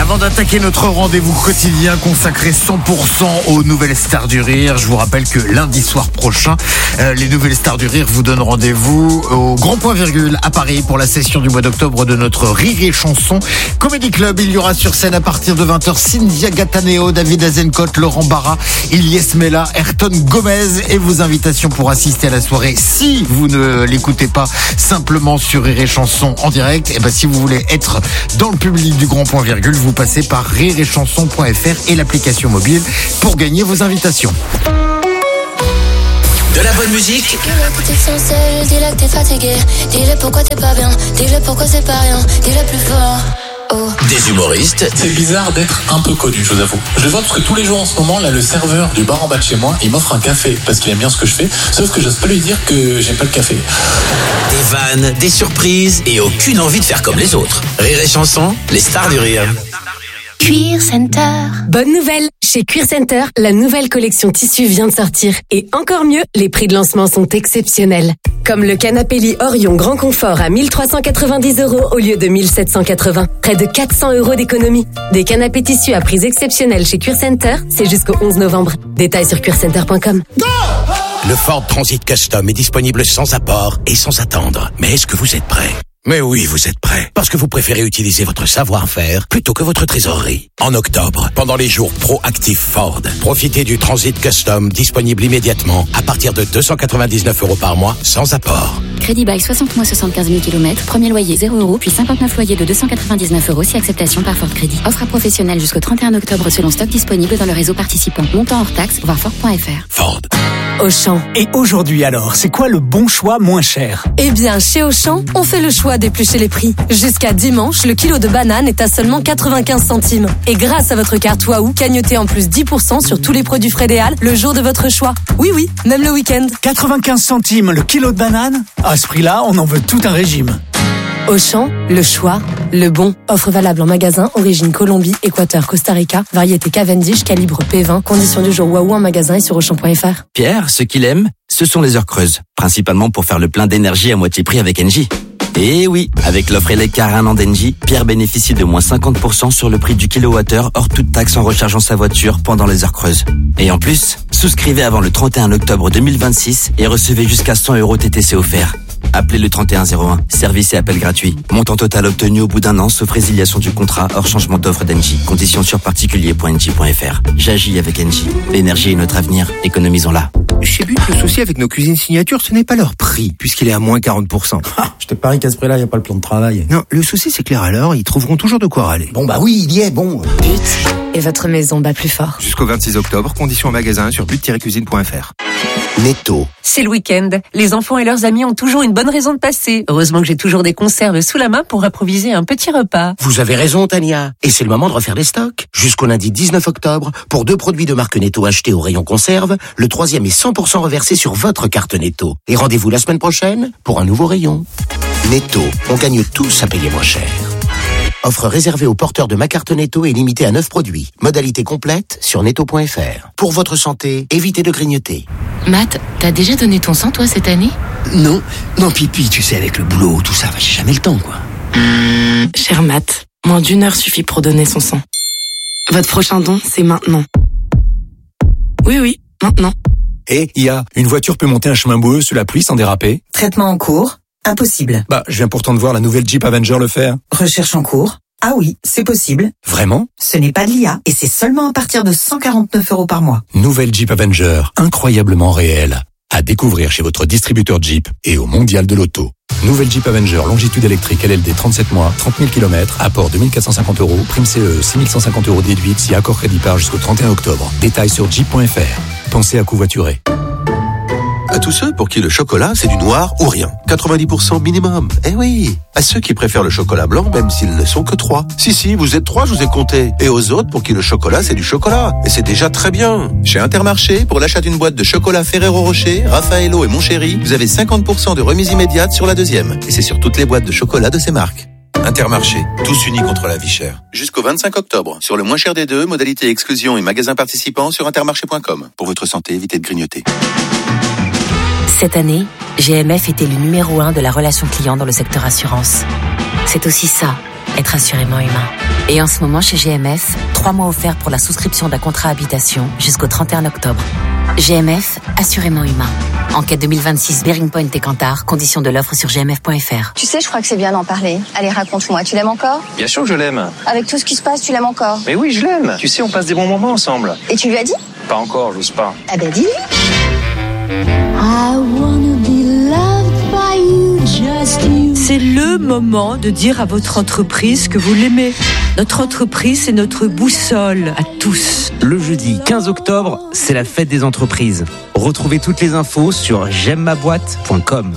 Avant d'attaquer notre rendez-vous quotidien consacré 100% aux nouvelles stars du rire, je vous rappelle que lundi soir prochain, les nouvelles stars du rire vous donnent rendez-vous au Grand Point Virgule à Paris pour la session du mois d'octobre de notre Rire et Chanson Comedy Club. Il y aura sur scène à partir de 20h Cynthia Gataneo, David Azencote, Laurent Barra, Ilyes Mela, Ayrton Gomez et vos invitations pour assister à la soirée. Si vous ne l'écoutez pas simplement sur Rire et Chanson en direct, et si vous voulez être dans le public du Grand Point Virgule, vous passez par rireetchanson.fr et l'application mobile pour gagner vos invitations. De la bonne musique. Dis-le que t'es sincère, dis-le que t'es fatigué. Dis-le pourquoi t'es pas bien, dis-le pourquoi c'est pas rien. Dis-le plus fort. Oh. Des humoristes. C'est bizarre d'être un peu connu, je vous avoue. Je le vois parce que tous les jours en ce moment, là, le serveur du bar en bas de chez moi, il m'offre un café parce qu'il aime bien ce que je fais. Sauf que j'ose pas lui dire que j'aime pas le café. Des vannes, des surprises et aucune envie de faire comme les autres. Rire et Chanson, les stars du rire. Cuir Center. Bonne nouvelle! Chez Cuir Center, la nouvelle collection tissu vient de sortir. Et encore mieux, les prix de lancement sont exceptionnels. Comme le canapé lit Orion Grand Confort à 1390 € au lieu de 1780. Près de 400 € d'économie. Des canapés tissus à prix exceptionnels chez Cuir Center, c'est jusqu'au 11 novembre. Détails sur cuircenter.com. Le Ford Transit Custom est disponible sans apport et sans attendre. Mais est-ce que vous êtes prêts? Mais oui, vous êtes prêts. Parce que vous préférez utiliser votre savoir-faire plutôt que votre trésorerie. En octobre, pendant les jours proactifs Ford, profitez du Transit Custom disponible immédiatement à partir de 299 € par mois sans apport. Crédit bail 60 mois 75 000 km, premier loyer 0 €, puis 59 loyers de 299 € si acceptation par Ford Crédit. Offre à professionnels jusqu'au 31 octobre selon stock disponible dans le réseau participant. Montant hors taxe, voir Ford.fr. Ford. Auchan. Et aujourd'hui alors, c'est quoi le bon choix moins cher? Eh bien, chez Auchan, on fait le choix d'éplucher les prix. Jusqu'à dimanche, le kilo de banane est à seulement 95 centimes. Et grâce à votre carte Waouh, cagnotez en plus 10% sur tous les produits Frédéal le jour de votre choix. Oui, même le week-end. 95 centimes le kilo de banane? À ce prix-là, on en veut tout un régime. Auchan, le choix, le bon. Offre valable en magasin, origine Colombie, Équateur, Costa Rica, variété Cavendish, calibre P20, conditions du jour Waouh en magasin et sur Auchan.fr. Pierre, ce qu'il aime, ce sont les heures creuses. Principalement pour faire le plein d'énergie à moitié prix avec Engie. Et oui, avec l'offre Elecar 1 an d'Engie, Pierre bénéficie de moins 50% sur le prix du kilowattheure hors toute taxe en rechargeant sa voiture pendant les heures creuses. Et en plus, souscrivez avant le 31 octobre 2026 et recevez jusqu'à 100 € TTC offerts. Appelez le 3101. Service et appel gratuit. Montant total obtenu au bout d'un an, sauf résiliation du contrat hors changement d'offre d'Engie. Conditions sur particulier.engie.fr. J'agis avec Engie. L'énergie est notre avenir. Économisons-la. Chez But, le souci avec nos cuisines signature, ce n'est pas leur prix, puisqu'il est à moins 40%. Je te parie qu'à ce prix-là, il n'y a pas le plan de travail. Non, le souci, c'est que les râleurs, ils trouveront toujours de quoi râler. Bon, oui, il y est, bon. But, et votre maison bat plus fort. Jusqu'au 26 octobre, conditions en magasin sur but-cuisine.fr. Netto. C'est le week-end. Les enfants et leurs amis ont toujours une bonne raison de passer. Heureusement que j'ai toujours des conserves sous la main pour improviser un petit repas. Vous avez raison, Tania. Et c'est le moment de refaire les stocks. Jusqu'au lundi 19 octobre, pour 2 produits de marque Netto achetés au rayon conserve, le 3e est 100% reversé sur votre carte Netto. Et rendez-vous la semaine prochaine pour un nouveau rayon. Netto, on gagne tous à payer moins cher. Offre réservée aux porteurs de ma carte Netto et limitée à 9 produits. Modalité complète sur netto.fr. Pour votre santé, évitez de grignoter. Matt, t'as déjà donné ton sang toi cette année? Non, Pipi, tu sais, avec le boulot, tout ça, j'ai jamais le temps, quoi. Cher Matt, moins d'1 heure suffit pour donner son sang. Votre prochain don, c'est maintenant. Oui, maintenant. Et une voiture peut monter un chemin boueux sous la pluie sans déraper? Traitement en cours. Impossible. Je viens pourtant de voir la nouvelle Jeep Avenger le faire. Recherche en cours. Ah oui, c'est possible. Vraiment? Ce n'est pas de l'IA et c'est seulement à partir de 149 € par mois. Nouvelle Jeep Avenger, incroyablement réelle. À découvrir chez votre distributeur Jeep et au Mondial de l'Auto. Nouvelle Jeep Avenger, longitude électrique LLD 37 mois, 30 000 km, apport 2450 €, prime CE 6150 € déduite si accord crédit par jusqu'au 31 octobre. Détails sur jeep.fr. Pensez à covoiturer. À tous ceux pour qui le chocolat, c'est du noir ou rien. 90% minimum. Eh oui. À ceux qui préfèrent le chocolat blanc, même s'ils ne sont que 3. Si, vous êtes 3, je vous ai compté. Et aux autres pour qui le chocolat, c'est du chocolat. Et c'est déjà très bien. Chez Intermarché, pour l'achat d'une boîte de chocolat Ferrero Rocher, Raffaello et Mon Chéri, vous avez 50% de remise immédiate sur la deuxième. Et c'est sur toutes les boîtes de chocolat de ces marques. Intermarché, tous unis contre la vie chère. Jusqu'au 25 octobre, sur le moins cher des deux, modalité exclusion et magasin participant sur intermarché.com. Pour votre santé, évitez de grignoter. Cette année, GMF était le numéro 1 de la relation client dans le secteur assurance. C'est aussi ça, être assurément humain. Et en ce moment, chez GMF, 3 mois offerts pour la souscription d'un contrat habitation jusqu'au 31 octobre. GMF, assurément humain. Enquête 2026, Bearing Point et Kantar. Conditions de l'offre sur gmf.fr. Tu sais, je crois que c'est bien d'en parler. Allez, raconte-moi. Tu l'aimes encore ? Bien sûr que je l'aime. Avec tout ce qui se passe, tu l'aimes encore ? Mais oui, je l'aime. Tu sais, on passe des bons moments ensemble. Et tu lui as dit ? Pas encore, j'ose pas. Ah ben dis-lui. C'est le moment de dire à votre entreprise que vous l'aimez. Notre entreprise, c'est notre boussole à tous. Le jeudi 15 octobre, c'est la fête des entreprises. Retrouvez toutes les infos sur j'aime-ma-boîte.com.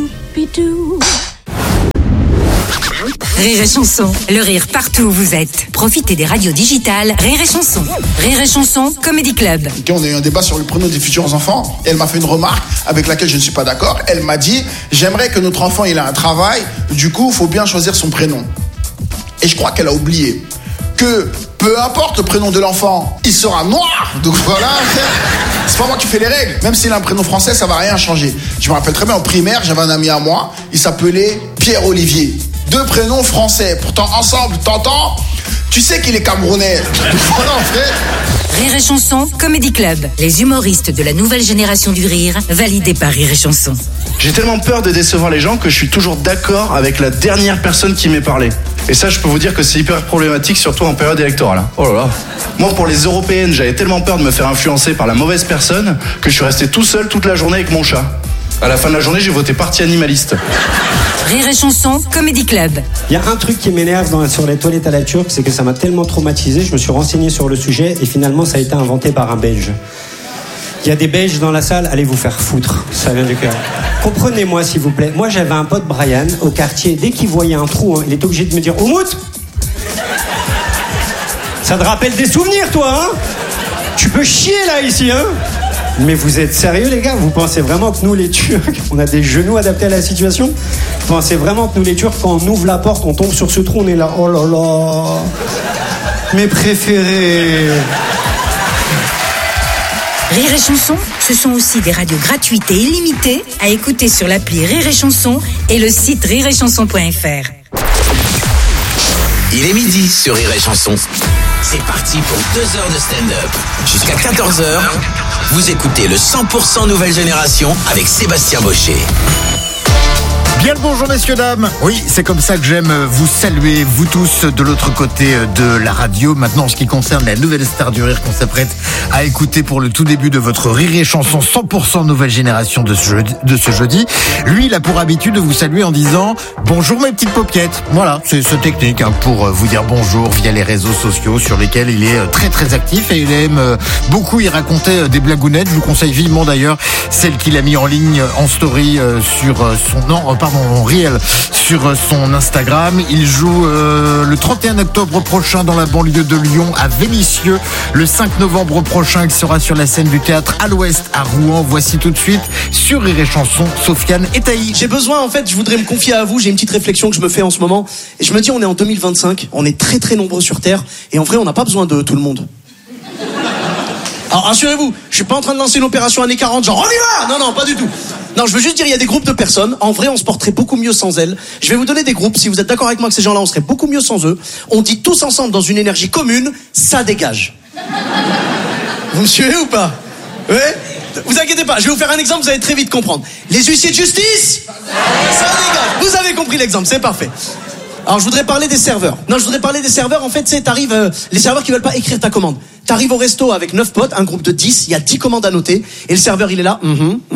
Rire et Chanson, le rire partout où vous êtes. Profitez des radios digitales Rire et Chanson. Rire et Chanson, Comedy Club. On a eu un débat sur le prénom des futurs enfants. Elle m'a fait une remarque avec laquelle je ne suis pas d'accord. Elle m'a dit, j'aimerais que notre enfant il ait un travail, du coup il faut bien choisir son prénom. Et je crois qu'elle a oublié que peu importe le prénom de l'enfant, il sera noir. Donc voilà, c'est pas moi qui fais les règles. Même s'il a un prénom français, ça va rien changer. Je me rappelle très bien en primaire, j'avais un ami à moi, il s'appelait Pierre-Olivier. 2 prénoms français, pourtant ensemble, t'entends ? Tu sais qu'il est camerounais. Voilà en fait. Rire et Chanson, Comedy Club. Les humoristes de la nouvelle génération du rire, validés par Rire et Chanson. J'ai tellement peur de décevoir les gens que je suis toujours d'accord avec la dernière personne qui m'est parlé. Et ça, je peux vous dire que c'est hyper problématique, surtout en période électorale. Oh là là. Moi, pour les européennes, j'avais tellement peur de me faire influencer par la mauvaise personne que je suis resté tout seul toute la journée avec mon chat. À la fin de la journée, j'ai voté parti animaliste. Rire et Chanson, Comedy Club. Il y a un truc qui m'énerve sur les toilettes à la turque, c'est que ça m'a tellement traumatisé, je me suis renseigné sur le sujet et finalement ça a été inventé par un Belge. Il y a des Belges dans la salle, allez vous faire foutre, ça vient du cœur. Comprenez-moi s'il vous plaît, moi j'avais un pote Brian au quartier, dès qu'il voyait un trou, il était obligé de me dire « Oumout !» Ça te rappelle des souvenirs toi, hein ? Tu peux chier là ici, hein ? Mais vous êtes sérieux les gars ? Vous pensez vraiment que nous les Turcs, on a des genoux adaptés à la situation ? Vous pensez vraiment que nous les Turcs, quand on ouvre la porte, on tombe sur ce trou, on est là, oh là là, mes préférés. Rire et Chanson, ce sont aussi des radios gratuites et illimitées à écouter sur l'appli Rire et Chanson et le site rireetchanson.fr. Il est midi sur Rire et Chanson. C'est parti pour 2 heures de stand-up. Jusqu'à 14h, vous écoutez le 100% nouvelle génération avec Sébastien Baucher. Bien le bonjour messieurs dames. Oui, c'est comme ça que j'aime vous saluer, vous tous de l'autre côté de la radio. Maintenant, en ce qui concerne la nouvelle star du rire qu'on s'apprête à écouter pour le tout début de votre Rire et Chanson 100% nouvelle génération de ce jeudi. Lui, il a pour habitude de vous saluer en disant bonjour mes petites paupiettes. Voilà, c'est ce technique pour vous dire bonjour via les réseaux sociaux sur lesquels il est très très actif et il aime beaucoup y raconter des blagounettes. Je vous conseille vivement d'ailleurs celle qu'il a mis en ligne en story sur en réel sur son Instagram. Il joue le 31 octobre prochain dans la banlieue de Lyon à Vénissieux. Le 5 novembre prochain, il sera sur la scène du théâtre à l'Ouest à Rouen. Voici tout de suite sur Rire et Chanson, Sofiane et Taï. J'ai besoin, en fait, je voudrais me confier à vous. J'ai une petite réflexion que je me fais en ce moment. Et je me dis, on est en 2025, on est très très nombreux sur Terre. Et en vrai, on n'a pas besoin de tout le monde. Alors rassurez-vous, je suis pas en train de lancer une opération années 40, genre on y va. Non, pas du tout. Non, je veux juste dire, il y a des groupes de personnes. En vrai, on se porterait beaucoup mieux sans elles. Je vais vous donner des groupes. Si vous êtes d'accord avec moi que ces gens-là, on serait beaucoup mieux sans eux. On dit tous ensemble dans une énergie commune, ça dégage. Vous me suivez ou pas? Ouais? Vous inquiétez pas, je vais vous faire un exemple, vous allez très vite comprendre. Les huissiers de justice, ça dégage. Vous avez compris l'exemple, c'est parfait. Alors je voudrais parler des serveurs. En fait, c'est t'arrives, les serveurs qui veulent pas écrire ta commande. T'arrives au resto avec 9 potes, un groupe de 10, il y a 10 commandes à noter, et le serveur il est là.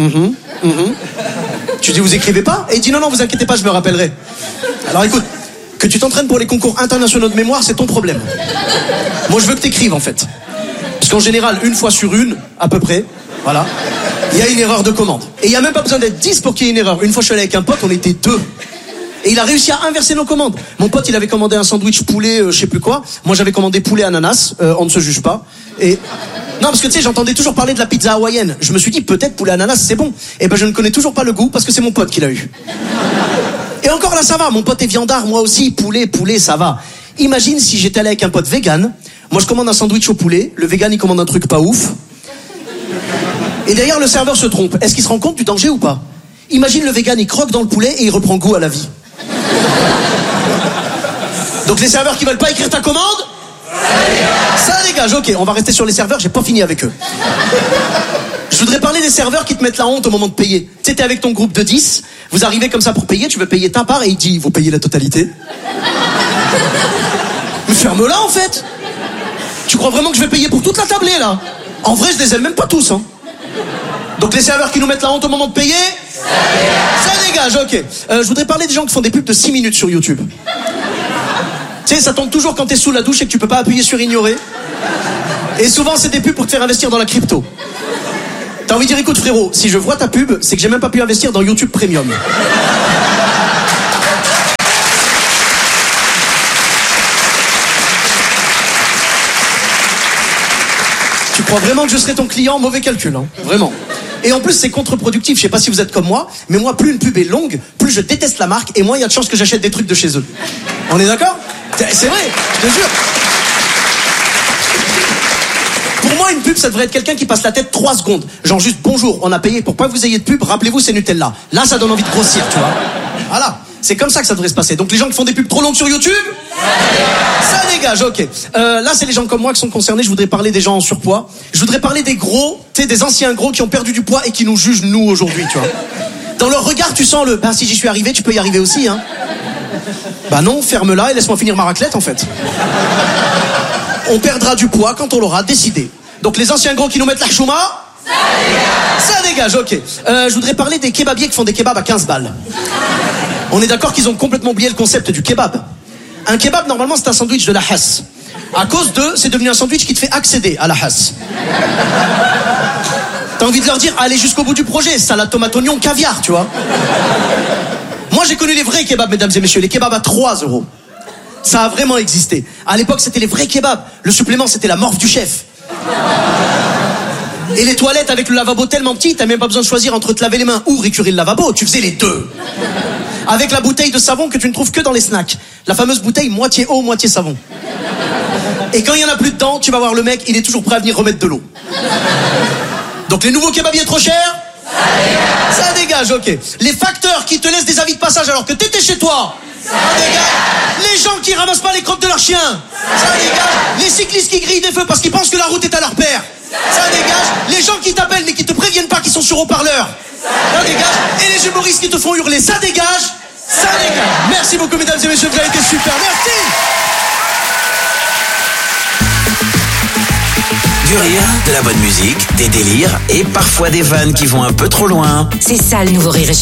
Tu dis vous écrivez pas? Et il dit non, vous inquiétez pas, je me rappellerai. Alors écoute, que tu t'entraînes pour les concours internationaux de mémoire, c'est ton problème. Moi je veux que t'écrives en fait. Parce qu'en général, une fois sur une, à peu près, voilà, il y a une erreur de commande. Et il y a même pas besoin d'être 10 pour qu'il y ait une erreur. Une fois je suis allé avec un pote, on était 2. Et il a réussi à inverser nos commandes. Mon pote, il avait commandé un sandwich poulet, je sais plus quoi. Moi, j'avais commandé poulet ananas. On ne se juge pas. Et non, parce que tu sais, j'entendais toujours parler de la pizza hawaïenne. Je me suis dit, peut-être poulet ananas, c'est bon. Et ben, je ne connais toujours pas le goût parce que c'est mon pote qui l'a eu. Et encore là, ça va. Mon pote est viandard, moi aussi. Poulet, ça va. Imagine si j'étais allé avec un pote vegan. Moi, je commande un sandwich au poulet. Le vegan, il commande un truc pas ouf. Et derrière, le serveur se trompe. Est-ce qu'il se rend compte du danger ou pas? Imagine le vegan, il croque dans le poulet et il reprend goût à la vie. Donc les serveurs qui veulent pas écrire ta commande, ça dégage. Ok, on va rester sur les serveurs, j'ai pas fini avec eux. Je voudrais parler des serveurs qui te mettent la honte au moment de payer. Tu sais, t'es avec ton groupe de 10, vous arrivez comme ça pour payer, tu veux payer ta part et il dit, vous payez la totalité. Mais ferme-la en fait. Tu crois vraiment que je vais payer pour toute la tablée là? En vrai, je les aime même pas tous, hein. Donc les serveurs qui nous mettent la honte au moment de payer, ça dégage, ok. Je voudrais parler des gens qui font des pubs de 6 minutes sur YouTube. Tu sais, ça tombe toujours quand t'es sous la douche et que tu peux pas appuyer sur ignorer. Et souvent, c'est des pubs pour te faire investir dans la crypto. T'as envie de dire, écoute frérot, si je vois ta pub, c'est que j'ai même pas pu investir dans YouTube Premium. Tu crois vraiment que je serai ton client? Mauvais calcul, hein. Vraiment. Et en plus, c'est contre-productif. Je sais pas si vous êtes comme moi, mais moi, plus une pub est longue, plus je déteste la marque, et moins il y a de chances que j'achète des trucs de chez eux. On est d'accord? C'est vrai, je te jure. Pour moi, une pub, ça devrait être quelqu'un qui passe la tête 3 secondes. Genre juste, bonjour, on a payé pour pas que vous ayez de pub, rappelez-vous, c'est Nutella. Là, ça donne envie de grossir, tu vois. Voilà. C'est comme ça que ça devrait se passer. Donc les gens qui font des pubs trop longues sur YouTube, ça dégage, ok. Là, c'est les gens comme moi qui sont concernés. Je voudrais parler des gens en surpoids. Je voudrais parler des gros, tu sais, des anciens gros qui ont perdu du poids et qui nous jugent, nous, aujourd'hui, tu vois. Dans leur regard, tu sens le, si j'y suis arrivé, tu peux y arriver aussi, hein. Bah non, ferme-la et laisse-moi finir ma raclette, en fait. On perdra du poids quand on l'aura décidé. Donc les anciens gros qui nous mettent la chouma, ça dégage, ok. Je voudrais parler des kebabiers qui font des kebabs à 15 balles. On est d'accord qu'ils ont complètement oublié le concept du kebab. Un kebab, normalement, c'est un sandwich de la hasse. À cause d'eux, c'est devenu un sandwich qui te fait accéder à la hasse. T'as envie de leur dire, allez jusqu'au bout du projet, salade, tomate, oignon, caviar, tu vois. Moi, j'ai connu les vrais kebabs, mesdames et messieurs, les kebabs à 3 €. Ça a vraiment existé. À l'époque, c'était les vrais kebabs. Le supplément, c'était la morve du chef. Et les toilettes avec le lavabo tellement petit, t'as même pas besoin de choisir entre te laver les mains ou récurer le lavabo. Tu faisais les deux. Avec la bouteille de savon que tu ne trouves que dans les snacks. La fameuse bouteille moitié eau, moitié savon. Et quand il y en a plus dedans, tu vas voir le mec, il est toujours prêt à venir remettre de l'eau. Donc les nouveaux kebabiers trop chers, ça dégage, ok. Les facteurs qui te laissent des avis de passage alors que t'étais chez toi, ça dégage. Les gens qui ramassent pas les crottes de leurs chiens, ça dégage. Les cyclistes qui grillent des feux parce qu'ils pensent que la route est à leur père, ça dégage. Les gens qui t'appellent mais qui te préviennent pas qu'ils sont sur haut-parleur, ça dégage. Et les humoristes qui te font hurler, ça dégage, ça dégage. Merci beaucoup mesdames et messieurs, vous avez été super, merci. Du rire, de la bonne musique, des délires et parfois des vannes qui vont un peu trop loin. C'est ça le nouveau Rire et